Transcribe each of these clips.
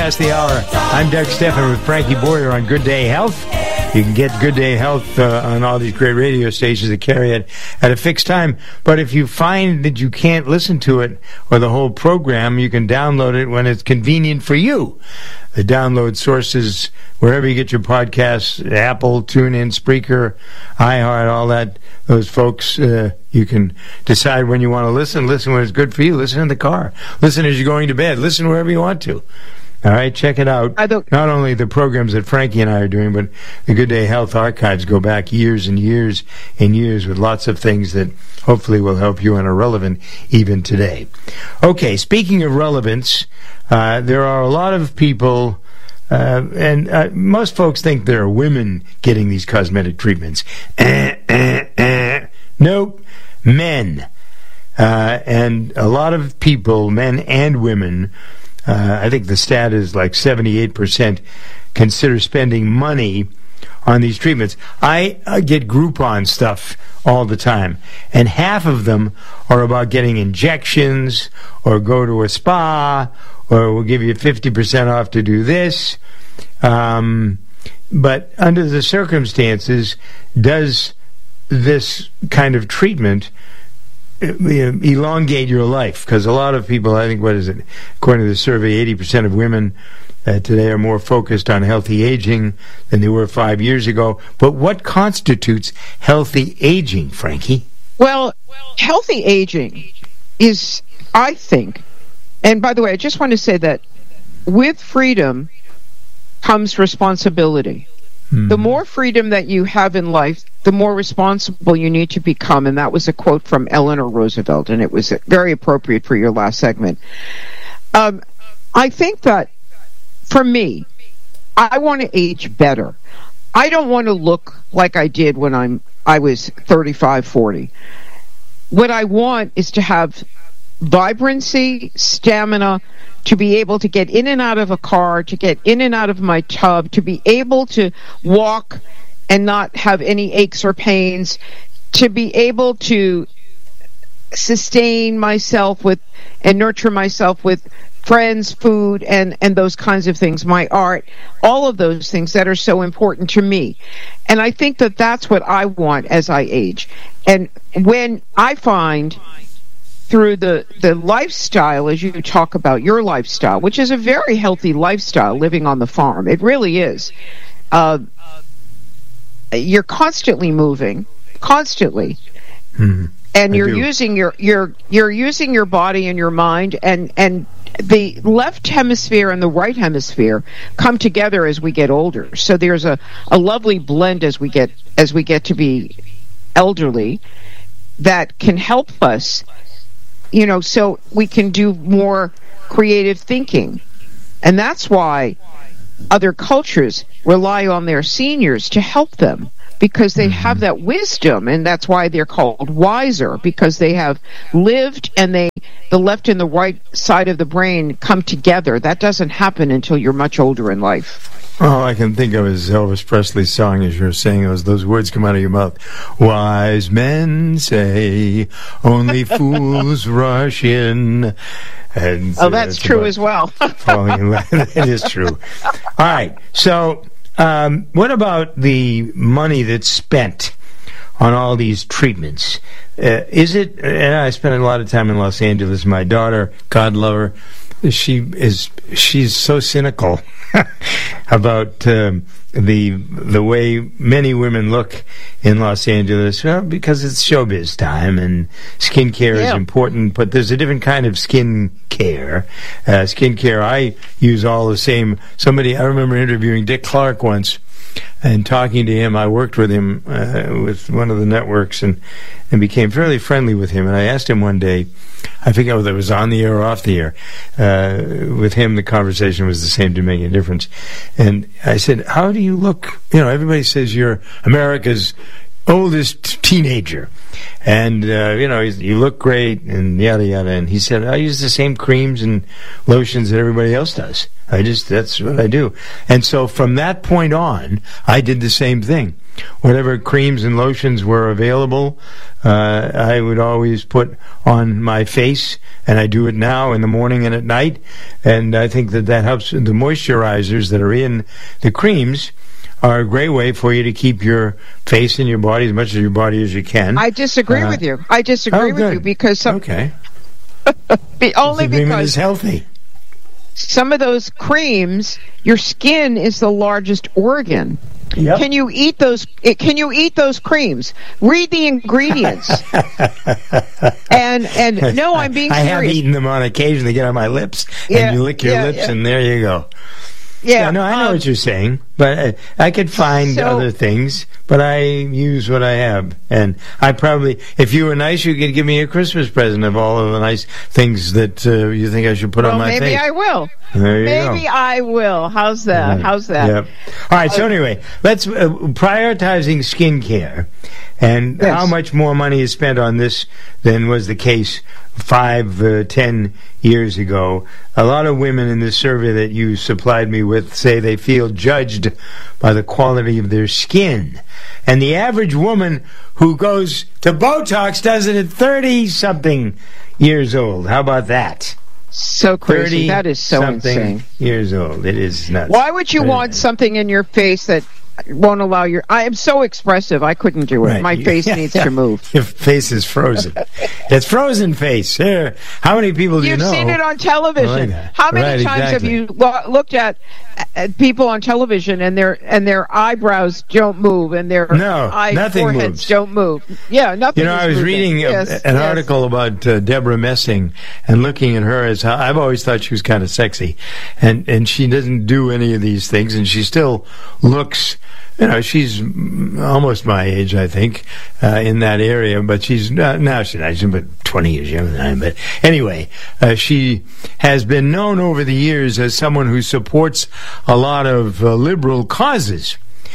Past the hour. I'm Doug Stephan with Frankie Boyer on Good Day Health. You can get Good Day Health on all these great radio stations that carry it at a fixed time. But if you find that you can't listen to it or the whole program, you can download it when it's convenient for you. The download sources wherever you get your podcasts, Apple, TuneIn, Spreaker, iHeart, all that. Those folks, you can decide when you want to listen. Listen when it's good for you. Listen in the car. Listen as you're going to bed. Listen wherever you want to. All right, check it out. Not only the programs that Frankie and I are doing, but the Good Day Health archives go back years and years and years with lots of things that hopefully will help you and are relevant even today. Okay, speaking of relevance, there are a lot of people, and most folks think there are women getting these cosmetic treatments. Nope, men. And a lot of people, men and women, I think the stat is like 78% consider spending money on these treatments. I get Groupon stuff all the time, and half of them are about getting injections or go to a spa or we'll give you 50% off to do this. But under the circumstances, does this kind of treatment elongate your life? Because a lot of people, I think, according to the survey, 80% of women today are more focused on healthy aging than they were 5 years ago. But what constitutes healthy aging, Frankie? Well, healthy aging is, I think, and by the way, I just want to say that with freedom comes responsibility. The more freedom that you have in life, the more responsible you need to become. And that was a quote from Eleanor Roosevelt, and it was very appropriate for your last segment. I think that, for me, I want to age better. I don't want to look like I did when I was 35, 40. What I want is to have vibrancy, stamina, to be able to get in and out of a car, to get in and out of my tub, to be able to walk and not have any aches or pains, to be able to sustain myself with and nurture myself with friends, food, and those kinds of things, my art, all of those things that are so important to me. And I think that that's what I want as I age. And when I find through the lifestyle, as you talk about your lifestyle, which is a very healthy lifestyle, living on the farm. It really is. You're constantly moving, constantly, and you're using you're using your body and your mind, and the left hemisphere and the right hemisphere come together as we get older. So there's a lovely blend as we get to be elderly that can help us. So we can do more creative thinking. And that's why other cultures rely on their seniors to help them, because they have that wisdom, and that's why they're called wiser, because they have lived, and the left and the right side of the brain come together. That doesn't happen until you're much older in life. All I can think of is Elvis Presley's song, as you're saying, those words come out of your mouth. Wise men say, only fools rush in. And, that's true as well. Falling in love. That is true. All right. So, what about the money that's spent on all these treatments? Is it, and I spent a lot of time in Los Angeles, my daughter, God love her, she's so cynical about the way many women look in Los Angeles, because it's showbiz time and skincare is important, but there's a different kind of skincare. Skincare, I use all the same. I remember interviewing Dick Clark once and talking to him. I worked with him with one of the networks and became fairly friendly with him. And I asked him one day, I forget whether it was on the air or off the air, with him the conversation was the same, to make a difference. And I said, how do you look? Everybody says you're America's oldest teenager. And, you look great and yada, yada. And he said, I use the same creams and lotions that everybody else does. That's what I do. And so from that point on, I did the same thing. Whatever creams and lotions were available, I would always put on my face, and I do it now in the morning and at night. And I think that helps. The moisturizers that are in the creams are a great way for you to keep your face and your body, as much of your body as you can. I disagree with you. I disagree with you because okay. Only because is healthy. Some of those creams, your skin is the largest organ. Yep. Can you eat those? Can you eat those creams? Read the ingredients. and no, I'm being serious. I have eaten them on occasion. They get on my lips, and you lick your lips, and there you go. Yeah, no, I know what you're saying, but I could find other things, but I use what I have. And I probably, if you were nice, you could give me a Christmas present of all of the nice things that you think I should put on my face. Maybe I will. There you go. Maybe I will. How's that? Right. How's that? Yep. All right, so anyway, let's prioritizing skincare and how much more money is spent on this than was the case 5-10 years ago. A lot of women in this survey that you supplied me with say they feel judged by the quality of their skin. And the average woman who goes to Botox does it at 30-something years old. How about that? So crazy. That is so insane. Years old. It is nuts. Why would you want something in your face that won't allow your... I am so expressive. I couldn't do it. Right. My face needs to move. Your face is frozen. It's frozen face. How many people do you know? You've seen it on television. How many times have you looked at people on television and their eyebrows don't move and their foreheads moves. don't move? Yeah, nothing. I was reading an article about Deborah Messing and looking at her as how I've always thought she was kind of sexy, and she doesn't do any of these things, and she still looks. She's almost my age, I think, in that area, but she's now she's about 20 years younger than I am. But anyway, she has been known over the years as someone who supports a lot of liberal causes.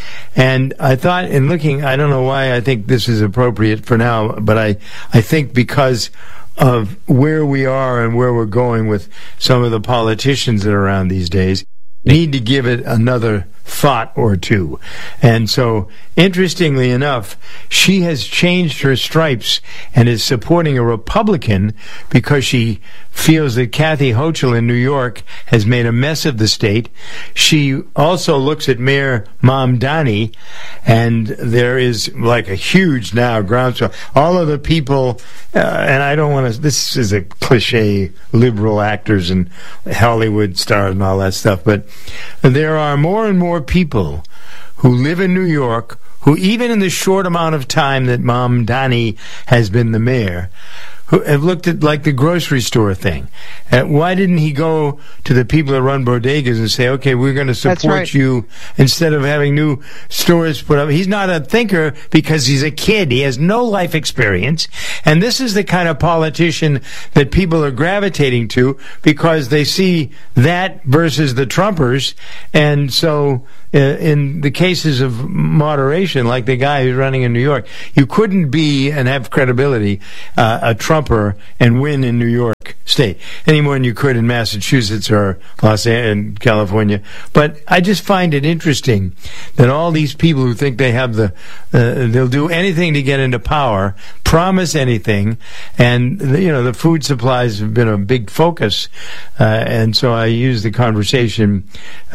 And I thought, in looking, I don't know why I think this is appropriate for now, but I think because of where we are and where we're going with some of the politicians that are around these days, need to give it another thought or two. And so, interestingly enough, she has changed her stripes and is supporting a Republican because she feels that Kathy Hochul in New York has made a mess of the state. She also looks at Mayor Mamdani, and there is like a huge now groundswell. All of the people, and I don't want to, this is a cliche, liberal actors and Hollywood stars and all that stuff, but there are more and more people who live in New York who, even in the short amount of time that Mamdani has been the mayor, who have looked at like the grocery store thing. Why didn't he go to the people that run bodegas and say, okay, we're going to support you instead of having new stores put up? He's not a thinker because he's a kid. He has no life experience. And this is the kind of politician that people are gravitating to because they see that versus the Trumpers. And so in the cases of moderation, like the guy who's running in New York, you couldn't be and have credibility a Trumper and win in New York State any more than you could in Massachusetts or Los Angeles and California. But I just find it interesting that all these people who think they have they'll do anything to get into power, promise anything, and the food supplies have been a big focus. And so I use the conversation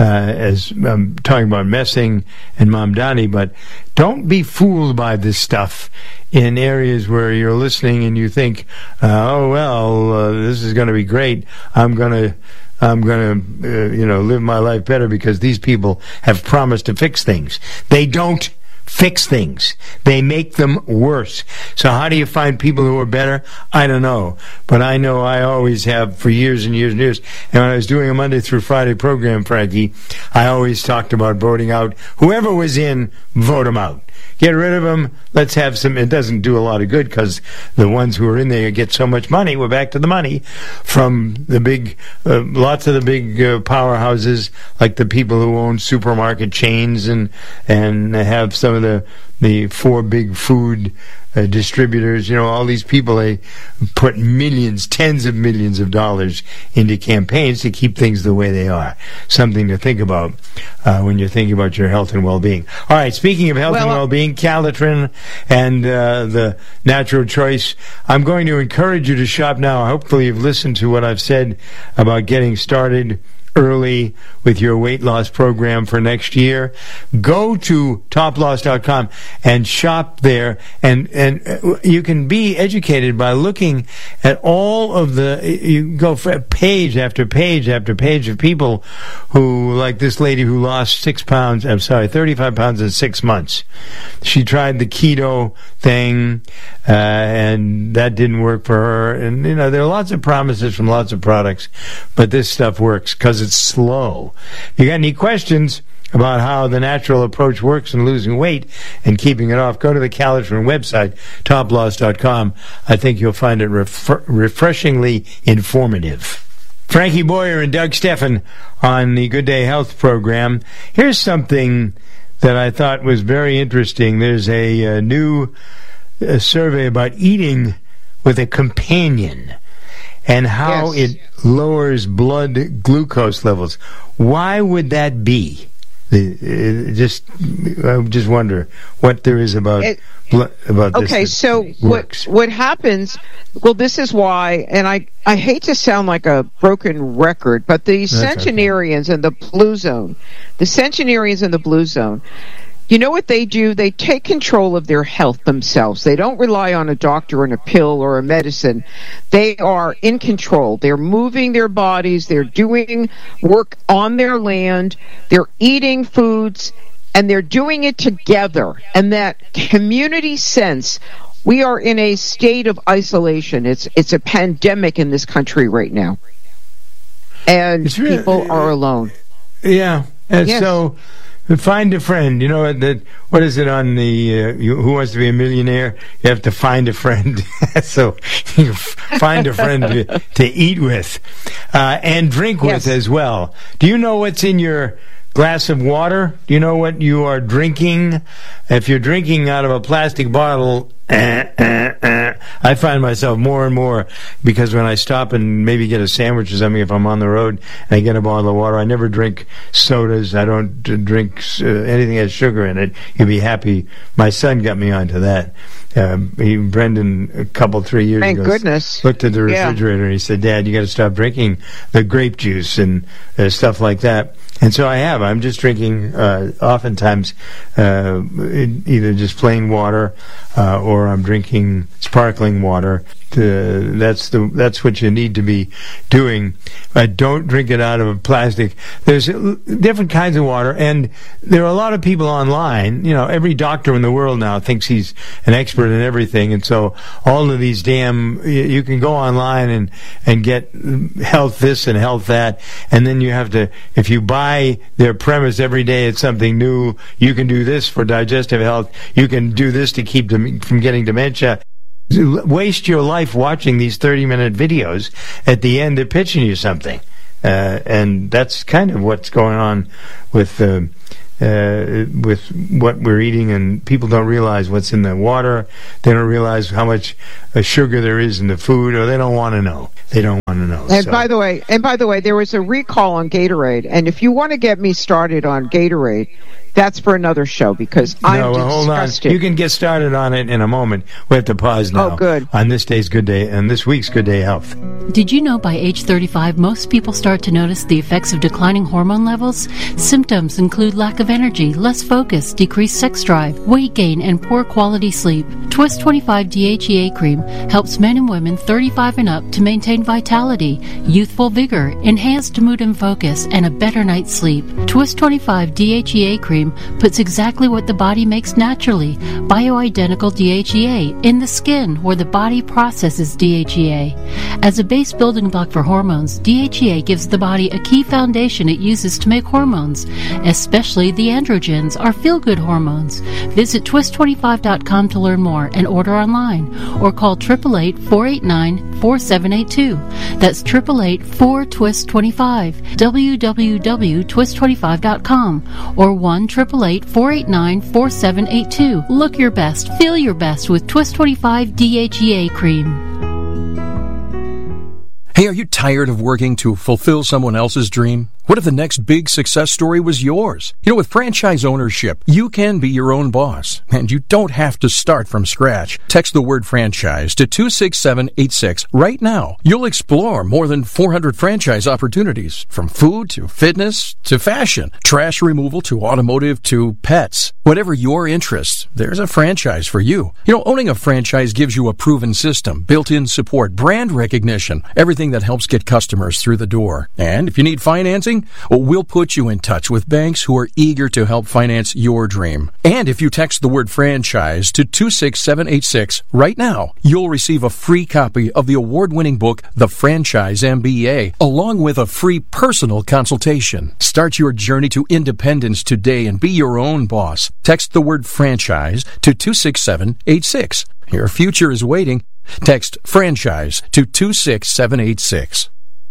as I'm talking about Messing and Mamdani, but don't be fooled by this stuff in areas where you're listening and you think, this is going to be great. I'm going to live my life better because these people have promised to fix things. They don't fix things. They make them worse. So how do you find people who are better? I don't know. But I know I always have for years and years and years. And when I was doing a Monday through Friday program, Frankie, I always talked about voting out. Whoever was in, vote them out. Get rid of them. Let's have some. It doesn't do a lot of good because the ones who are in there get so much money. We're back to the money from the big, lots of the big powerhouses, like the people who own supermarket chains and have some some of the 4 big food distributors, all these people, they put millions, tens of millions of dollars into campaigns to keep things the way they are. Something to think about when you're thinking about your health and well-being. All right, speaking of health and well-being, Calitrin and the Natural Choice, I'm going to encourage you to shop now. Hopefully you've listened to what I've said about getting started early with your weight loss program for next year. Go to toploss.com and shop there, and you can be educated by looking at all of you go for page after page after page of people who, like this lady who lost 35 pounds in 6 months. She tried the keto thing, and that didn't work for her. And, there are lots of promises from lots of products, but this stuff works because it's slow. If you got any questions about how the natural approach works in losing weight and keeping it off, go to the Calitrin website, toploss.com. I think you'll find it refreshingly informative. Frankie Boyer and Doug Stephan on the Good Day Health program. Here's something that I thought was very interesting. There's a new survey about eating with a companion and how it lowers blood glucose levels. Why would that be? I just wonder what there is about this. Okay, so what happens? Well, this is why, and I hate to sound like a broken record, but the centenarians in the blue zone, you know what they do? They take control of their health themselves. They don't rely on a doctor and a pill or a medicine. They are in control. They're moving their bodies. They're doing work on their land. They're eating foods, and they're doing it together. And that community sense, we are in a state of isolation. It's a pandemic in this country right now. And people are alone. Yeah. And so find a friend. What is it on the Who Wants to Be a Millionaire? You have to find a friend. So you find a friend to eat with and drink with as well. Do you know what's in your glass of water? Do you know what you are drinking? If you're drinking out of a plastic bottle, I find myself more and more, because when I stop and maybe get a sandwich or something, if I'm on the road and I get a bottle of water, I never drink sodas. I don't drink anything that has sugar in it. You'd be happy. My son got me onto that. Brendan, 3 years ago, thank goodness, looked at the refrigerator and he said, "Dad, you got to stop drinking the grape juice and stuff like that." And so I have. I'm just drinking, oftentimes, either just plain water, or I'm drinking sparkling water. That's what you need to be doing. Don't drink it out of a plastic. There's different kinds of water, and there are a lot of people online. Every doctor in the world now thinks he's an expert in everything, and so all of these you can go online and get health this and health that, and then you have to, if you buy their premise every day, it's something new. You can do this for digestive health. You can do this to keep from getting dementia. Waste your life watching these 30-minute videos. At the end, they're pitching you something. And that's kind of what's going on with what we're eating, and people don't realize what's in the water. They don't realize how much sugar there is in the food, or they don't want to know. And by the way, there was a recall on Gatorade, and if you want to get me started on Gatorade, that's for another show, because I'm disgusted. Hold on. You can get started on it in a moment. We have to pause now. Oh, good. On this day's Good Day, and this week's Good Day Health. Did you know by age 35, most people start to notice the effects of declining hormone levels? Symptoms include lack of energy, less focus, decreased sex drive, weight gain, and poor quality sleep. Twist 25 DHEA cream helps men and women 35 and up to maintain vitality, youthful vigor, enhanced mood and focus, and a better night's sleep. Twist 25 DHEA cream puts exactly what the body makes naturally, bioidentical DHEA, in the skin where the body processes DHEA. As a base building block for hormones, DHEA gives the body a key foundation it uses to make hormones, especially the androgens, our feel-good hormones. Visit twist25.com to learn more and order online, or call 888-489-4782. That's 888-4TWIST25, www.twist25.com, or 1-888-489-4782. Look your best, feel your best with Twist 25 DHEA cream. Hey, are you tired of working to fulfill someone else's dream? What if the next big success story was yours? You know, with franchise ownership, you can be your own boss, and you don't have to start from scratch. Text the word franchise to 26786 right now. You'll explore more than 400 franchise opportunities, from food to fitness to fashion, trash removal to automotive to pets. Whatever your interests, there's a franchise for you. You know, owning a franchise gives you a proven system, built-in support, brand recognition, everything that helps get customers through the door. And if you need financing, well, we'll put you in touch with banks who are eager to help finance your dream. And if you text the word franchise to 26786 right now, you'll receive a free copy of the award-winning book, The Franchise MBA, along with a free personal consultation. Start your journey to independence today and be your own boss. Text the word franchise to 26786. Your future is waiting. Text franchise to 26786.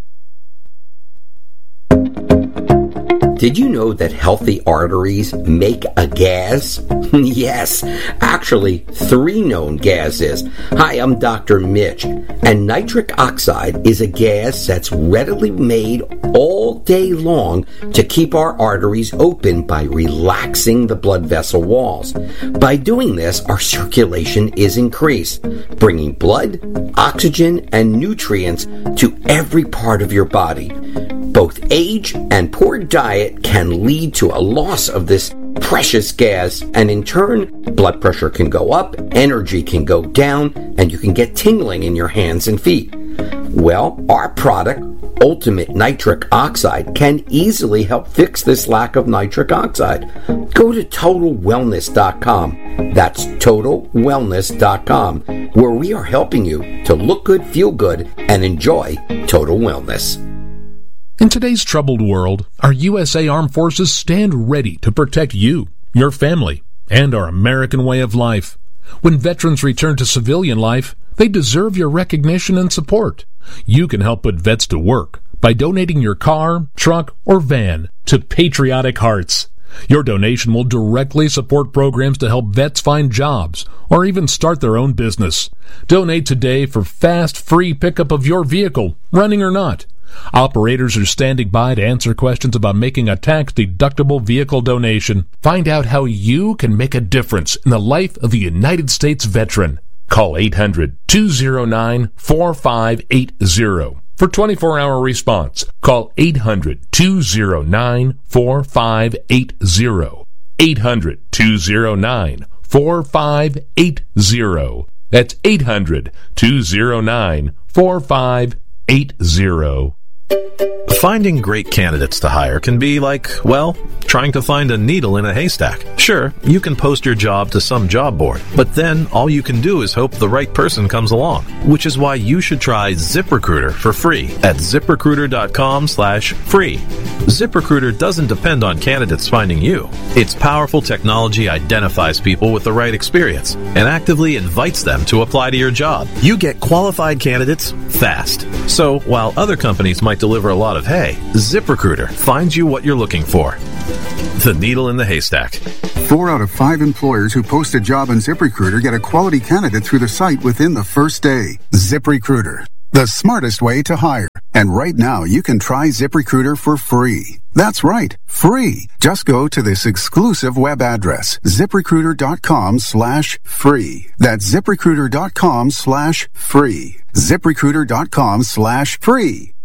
Did you know that healthy arteries make a gas? Yes, actually 3 known gases. Hi, I'm Dr. Mitch, and nitric oxide is a gas that's readily made all day long to keep our arteries open by relaxing the blood vessel walls. By doing this, our circulation is increased, bringing blood, oxygen, and nutrients to every part of your body. Both age and poor diet can lead to a loss of this precious gas, and in turn, blood pressure can go up, energy can go down, and you can get tingling in your hands and feet. Well, our product, Ultimate Nitric Oxide, can easily help fix this lack of nitric oxide. Go to TotalWellness.com. That's TotalWellness.com, where we are helping you to look good, feel good, and enjoy total wellness. In today's troubled world, our USA Armed Forces stand ready to protect you, your family, and our American way of life. When veterans return to civilian life, they deserve your recognition and support. You can help put vets to work by donating your car, truck, or van to Patriotic Hearts. Your donation will directly support programs to help vets find jobs or even start their own business. Donate today for fast, free pickup of your vehicle, running or not. Operators are standing by to answer questions about making a tax-deductible vehicle donation. Find out how you can make a difference in the life of a United States veteran. Call 800-209-4580 for 24-hour response. Call 800-209-4580. 800-209-4580. That's 800-209-4580. Finding great candidates to hire can be like, well, trying to find a needle in a haystack. Sure, you can post your job to some job board, but then all you can do is hope the right person comes along, which is why you should try ZipRecruiter for free at ZipRecruiter.com/free. ZipRecruiter doesn't depend on candidates finding you. Its powerful technology identifies people with the right experience and actively invites them to apply to your job. You get qualified candidates fast. So while other companies might deliver a lot of hay, ZipRecruiter finds you what you're looking for. The needle in the haystack. 4 out of 5 employers who post a job on ZipRecruiter get a quality candidate through the site within the first day. ZipRecruiter, the smartest way to hire. And right now, you can try ZipRecruiter for free. That's right, free. Just go to this exclusive web address, ZipRecruiter.com/free. That's ZipRecruiter.com/free. ZipRecruiter.com/free.